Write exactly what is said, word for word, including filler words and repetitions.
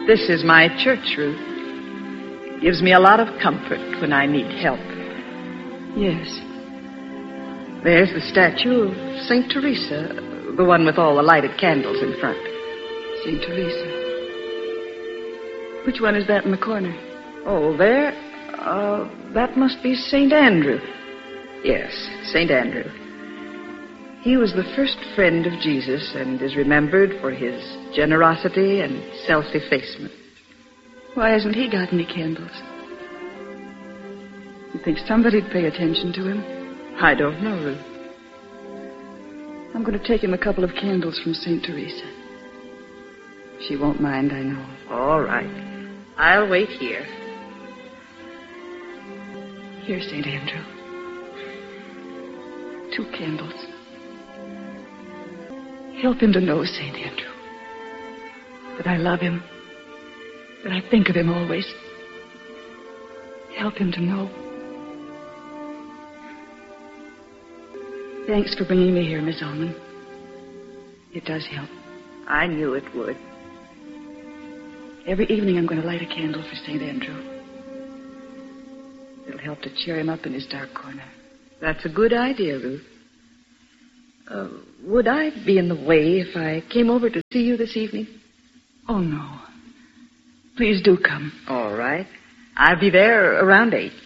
This is my church, Ruth. Gives me a lot of comfort when I need help. Yes. There's the statue of Saint Teresa, the one with all the lighted candles in front. Saint Teresa. Which one is that in the corner? Oh, there? Uh, that must be Saint Andrew. Yes, Saint Andrew. He was the first friend of Jesus and is remembered for his generosity and self-effacement. Why hasn't he got any candles? You think somebody'd pay attention to him? I don't know, Ruth. I'm going to take him a couple of candles from Saint Teresa. She won't mind, I know. All right. I'll wait here. Here, Saint Andrew. Two candles. Help him to know, Saint Andrew, that I love him, that I think of him always. Help him to know. Thanks for bringing me here, Miss Ullman. It does help. I knew it would. Every evening I'm going to light a candle for Saint Andrew. It'll help to cheer him up in his dark corner. That's a good idea, Ruth. Uh, would I be in the way if I came over to see you this evening? Oh, no. Please do come. All right. I'll be there around eight.